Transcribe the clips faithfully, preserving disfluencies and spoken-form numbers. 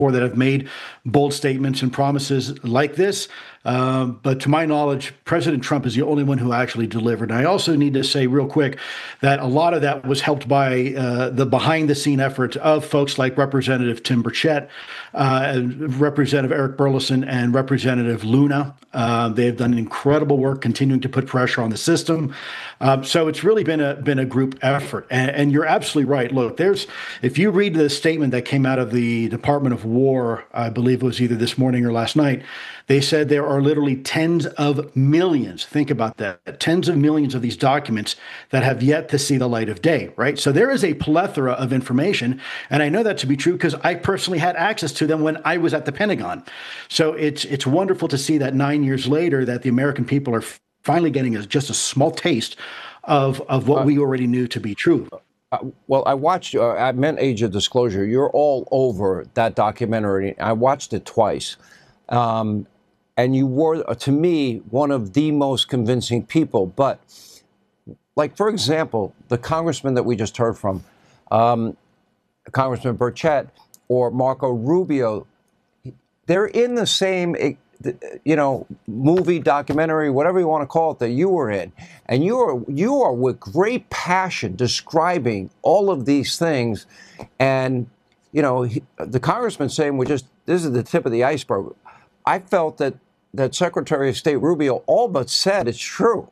that have made bold statements and promises like this. Um, but to my knowledge, President Trump is the only one who actually delivered. And I also need to say real quick that a lot of that was helped by uh, the behind the scene efforts of folks like Representative Tim Burchett, uh, Representative Eric Burlison, and Representative Luna. Uh, they've done incredible work continuing to put pressure on the system. Um, so it's really been a been a group effort. And, and you're absolutely right. Look, there's if you read the statement that came out of the Department of War, I believe it was either this morning or last night, they said there are literally tens of millions. Think about that. Tens of millions of these documents that have yet to see the light of day, right? So there is a plethora of information. And I know that to be true because I personally had access to them when I was at the Pentagon. So it's it's wonderful to see that nine years later that the American people are finally getting a, just a small taste of, of what uh, we already knew to be true. Uh, well, I watched, uh, I meant Age of Disclosure. You're all over that documentary. I watched it twice. Um, and you were, uh, to me, one of the most convincing people. But, like, for example, the congressman that we just heard from, um, Congressman Burchett or Marco Rubio, they're in the same, you know, movie, documentary, whatever you want to call it, that you were in. And you are, you are with great passion describing all of these things. And, you know, he, the congressman saying, we're just, this is the tip of the iceberg. I felt that, that Secretary of State Rubio all but said it's true.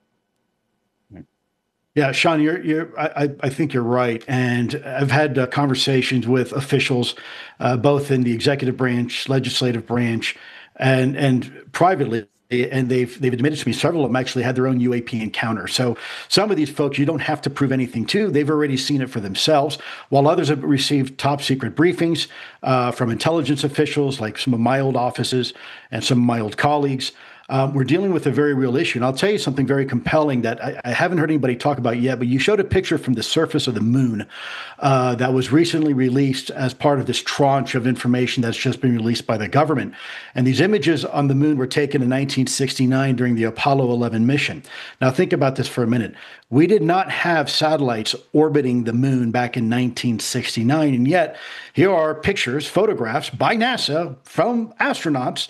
Yeah, Sean, you're, you're, I, I think you're right. And I've had uh, conversations with officials, uh, both in the executive branch, legislative branch, and and privately, and they've they've admitted to me several of them actually had their own U A P encounter. So some of these folks you don't have to prove anything to; they've already seen it for themselves. While others have received top secret briefings uh, from intelligence officials, like some of my old offices and some of my old colleagues. Um, we're dealing with a very real issue. And I'll tell you something very compelling that I, I haven't heard anybody talk about yet, but you showed a picture from the surface of the moon uh, that was recently released as part of this tranche of information that's just been released by the government. And these images on the moon were taken in nineteen sixty-nine during the Apollo eleven mission. Now, think about this for a minute. We did not have satellites orbiting the moon back in nineteen sixty-nine. And yet, here are pictures, photographs by NASA from astronauts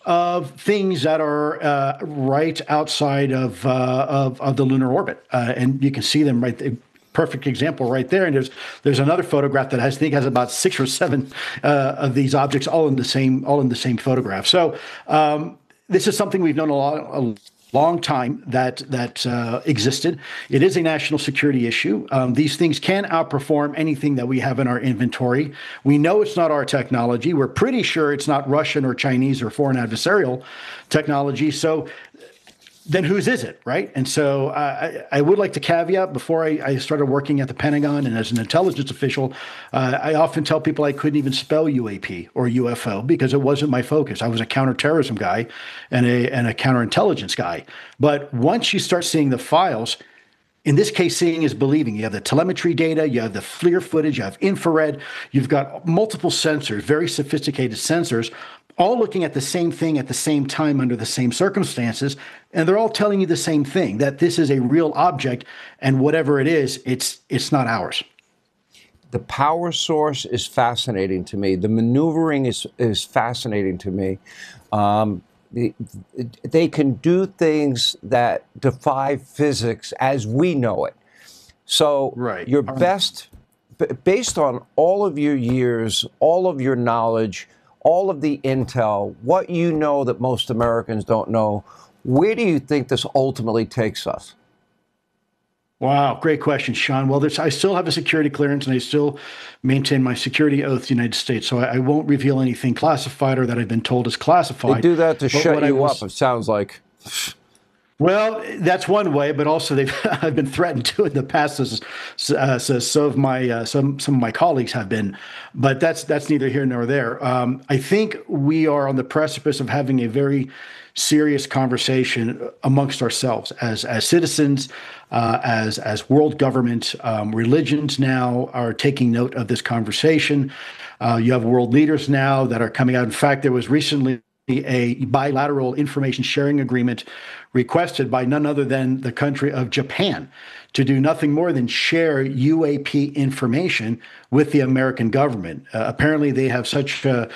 of things that are uh, right outside of, uh, of of the lunar orbit, uh, and you can see them right there. Perfect example right there. And there's there's another photograph that has, I think has about six or seven uh, of these objects all in the same all in the same photograph. So um, this is something we've known a lot. A, long time that that uh, existed. It is a national security issue. Um, these things can outperform anything that we have in our inventory. We know it's not our technology. We're pretty sure it's not Russian or Chinese or foreign adversarial technology. So then whose is it, right? And so uh, I, I would like to caveat before I, I started working at the Pentagon and as an intelligence official, uh, I often tell people I couldn't even spell U A P or U F O because it wasn't my focus. I was a counterterrorism guy and a, and a counterintelligence guy. But once you start seeing the files, in this case, seeing is believing. You have the telemetry data, you have the FLIR footage, you have infrared, you've got multiple sensors, very sophisticated sensors, all looking at the same thing at the same time under the same circumstances, and they're all telling you the same thing, that this is a real object, and whatever it is, it's it's not ours. The power source is fascinating to me. The maneuvering is, is fascinating to me. Um, the, they can do things that defy physics as we know it. So right. your best, based on all of your years, all of your knowledge, all of the intel, what you know that most Americans don't know, where do you think this ultimately takes us? Wow, great question, Sean. Well, there's, I still have a security clearance and I still maintain my security oath to the United States, so I, I won't reveal anything classified or that I've been told is classified. They do that to but shut you was, up, it sounds like. Well, that's one way, but also they've I've been threatened to in the past, as uh, so some of my uh, some some of my colleagues have been, but that's that's neither here nor there. Um, I think we are on the precipice of having a very serious conversation amongst ourselves as as citizens, uh, as as world government. Um, religions now are taking note of this conversation. Uh, you have world leaders now that are coming out. In fact, there was recently a bilateral information sharing agreement requested by none other than the country of Japan to do nothing more than share U A P information with the American government. Uh, apparently, they have such uh,